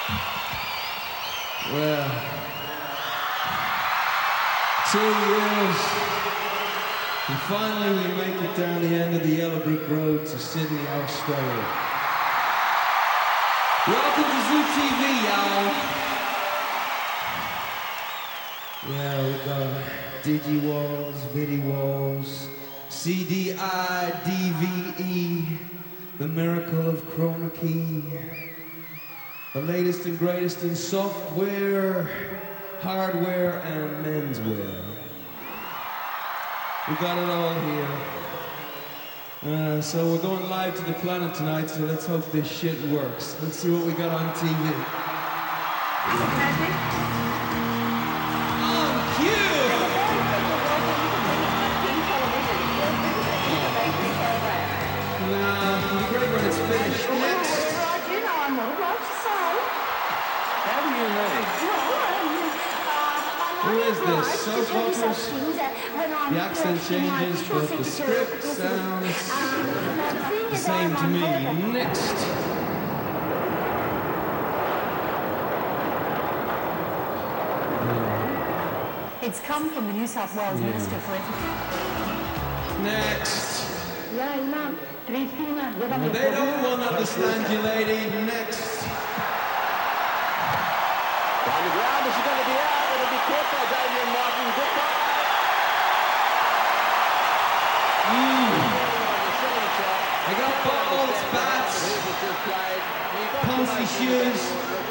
Well, 2 years, and finally we make it down the end of the Yellow Brick Road to Sydney, Australia. Welcome to Zoo TV, y'all. Yeah, we got digi-walls, vidi-walls, CDI, DVE, the miracle of chroma key, the latest and greatest in software, hardware, and menswear. We got it all here. So we're going live to the planet tonight, so let's hope this shit works. Let's see what we got on TV. On cue! Nah, it'll be great when it's finished. Next! How do you know? Who is this? Soap operas? The accent changes, but the script sounds the same to me. Next! It's come from the New South Wales Minister for Education. Next! They don't understand you, lady. Next! On the ground, is she going to be out? It'll be caught by Damien Martin. Goodbye. I got balls, bats, fancy shoes.